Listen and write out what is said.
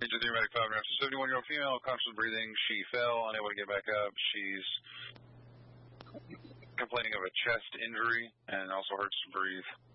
Agent 3 Medic 5, after 71-year-old female, conscious breathing. She fell, unable to get back up. She's complaining of a chest injury and also hurts to breathe.